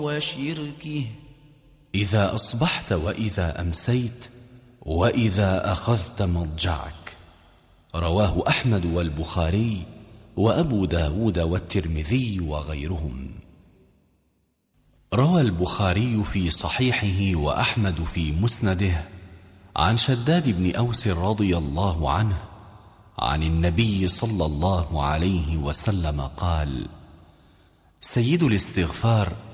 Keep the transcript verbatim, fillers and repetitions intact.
وشركه إذا أصبحت وإذا أمسيت وإذا أخذت مضجعك. رواه أحمد والبخاري وأبو داود والترمذي وغيرهم. روى البخاري في صحيحه وأحمد في مسنده عن شداد بن أوس رضي الله عنه عن النبي صلى الله عليه وسلم قال: سيد الاستغفار